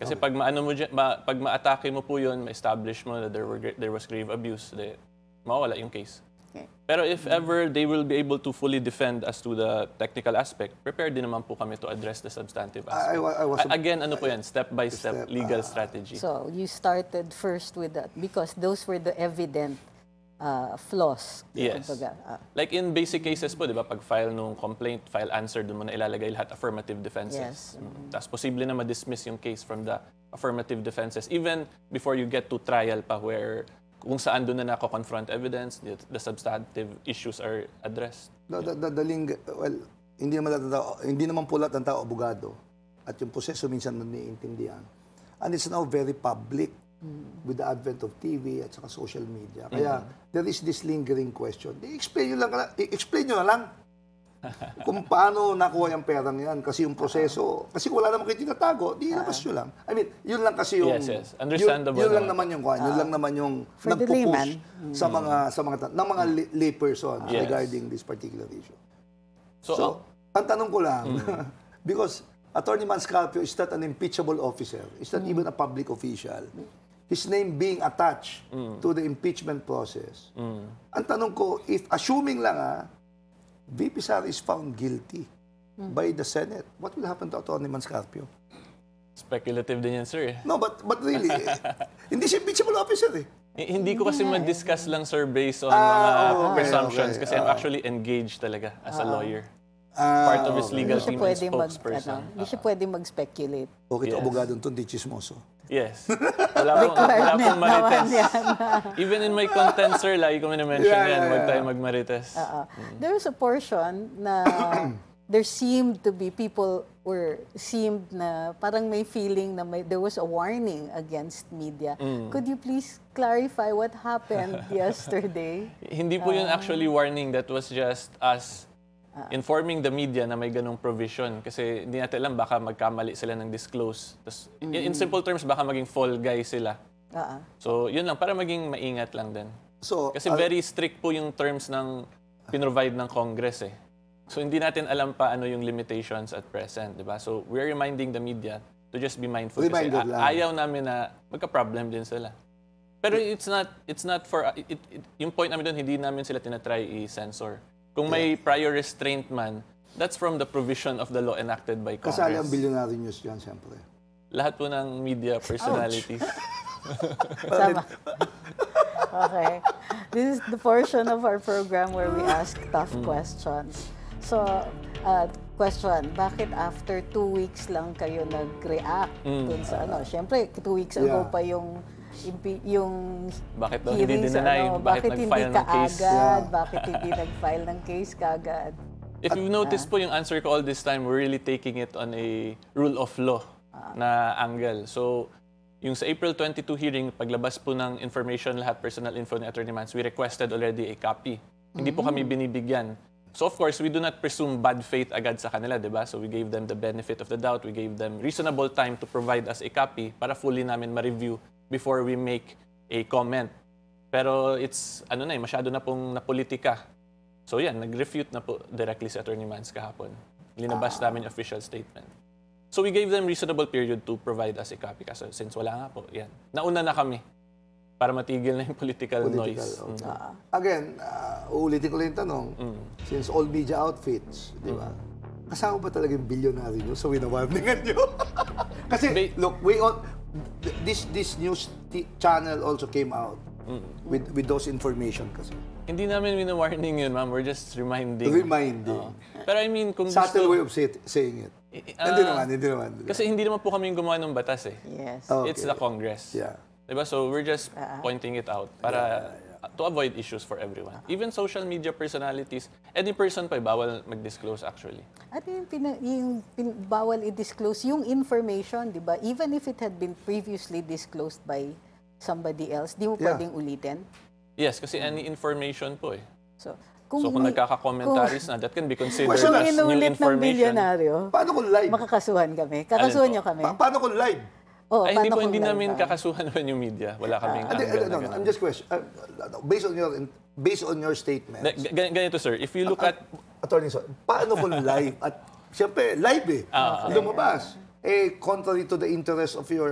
Kasi pag maano mo pag ma-atake mo po 'yun, ma-establish mo na there was grave abuse, mawawala yung case. Okay. Pero if ever they will be able to fully defend as to the technical aspect, prepared din naman po kami to address the substantive aspect. Again, ano po yan? Step-by-step legal strategy. So you started first with that because those were the evident flaws. Yes. Like in basic cases po, di ba, pag file nung complaint, file answer, doon mo na ilalagay lahat affirmative defenses. Yes. Tapos posible na ma-dismiss yung case from the affirmative defenses. Even before you get to trial pa where kung saan doon na nako-confront evidence, the substantive issues are addressed. Hindi naman po lahat ng tao abogado. At yung proseso minsan naniintindihan. And it's now very public with the advent of TV at saka social media. Kaya there is this lingering question. I-explain nyo na lang kung paano nakuha yung perang yan. Kasi yung proseso, kasi wala naman kayo tinatago, di ilabas nyo lang. I mean, yun lang kasi yung... Yes. Understandable. Yun lang naman yung yun lang naman yung nagpo-push sa mga laypersons regarding this particular issue. So ang tanong ko lang, because Attorney Manscarpio is not an impeachable officer, is not even a public official. His name being attached to the impeachment process. Ang tanong ko, if assuming lang VP Sara is found guilty by the Senate, what will happen to Attorney Manscarpio? Speculative din yan, sir. No, but really, hindi siya impeachable officer eh. Hindi ko kasi ma-discuss lang, sir, based on mga presumptions kasi I'm actually engaged talaga as a lawyer. Part of his legal team and spokesperson. Hindi siya pwede mag-speculate. Okay, ito abogadong to, di chismoso. Yes. Wala pong marites. Even in my content, sir, lagi ko na-mention yan. Huwag tayo magmarites. There was a portion na there seemed to be people na parang may feeling na there was a warning against media. Could you please clarify what happened yesterday? Hindi po yun actually warning. That was just us informing the media na may ganong provision. Kasi hindi natin alam, baka magkamali sila ng disclose. Tas, in simple terms, baka maging fall guy sila. So, yun lang, para maging maingat lang din. So, kasi very strict po yung terms ng pinrovide ng Congress eh. So, hindi natin alam pa ano yung limitations at present, di ba? So, we're reminding the media to just be mindful. Kasi ayaw namin na magka-problem din sila. Pero it's not for, yung point namin doon, hindi namin sila tinatry i-censor. Kung may prior restraint man, that's from the provision of the law enacted by Congress. Kasali ang billionaire news yan, siyempre. Lahat po ng media personalities. Okay. This is the portion of our program where we ask tough questions. So, question, bakit after 2 weeks lang kayo nag-react dun sa ano? Siyempre, 2 weeks ago pa yung bakit daw hindi dinanay? Bakit nag-file ng case? Bakit hindi nag-file ng case kaagad? If you've noticed po yung answer ko all this time, we're really taking it on a rule of law na angle. So, yung sa April 22 hearing, paglabas po ng information, lahat personal info ni Attorney Mans, we requested already a copy. Hindi po kami binibigyan. So, of course, we do not presume bad faith agad sa kanila, di ba? So, we gave them the benefit of the doubt. We gave them reasonable time to provide us a copy para fully namin ma-review before we make a comment. Pero it's, masyado na pong napolitika. So yan, nag-refute na po directly si Attorney Mans kahapon. Linabas namin yung official statement. So we gave them reasonable period to provide us a copy. Kasi since wala nga po, yan. Nauna na kami para matigil na yung political noise. Again, uulitin ko lang yung tanong. Since all media outfits, di ba? Kasama ba talaga yung billionaire nyo sa winawarningan nyo? Kasi, look, this news channel also came out with those information kasi. Hindi namin wina-warning yun, ma'am. We're just reminding. Pero I mean, kung subtle way of saying it. Hindi naman. Kasi hindi naman po kami yung gumawa ng batas eh. Yes. It's the Congress. Yeah. Diba? So we're just pointing it out para to avoid issues for everyone. Even social media personalities, any person pa bawal mag-disclose actually. At yung bawal i-disclose yung information, di ba? Even if it had been previously disclosed by somebody else, di mo pwedeng ulitin? Yes, kasi any information po eh. So kung nagkaka-commentaries na, that can be considered as new information. Paano kung live? Makakasuhan kami. Kakasuhan nyo kami. Paano kung live? Ay, hindi namin kakasuhan naman yung media. Wala kaming angle na gano'n. I'm just question. Based on your statement. Ganito, sir. If you look at... Attorney, paano kung live? At siyempre, live eh. Lumabas. Contrary to the interest of your